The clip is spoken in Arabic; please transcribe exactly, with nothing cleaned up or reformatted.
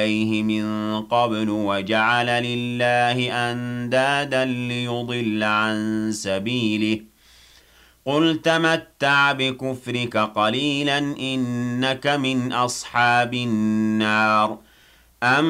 إليه من قبل وجعل لله أندادا ليضل عن سبيله قل تمتع بكفرك قليلا إنك من أصحاب النار أم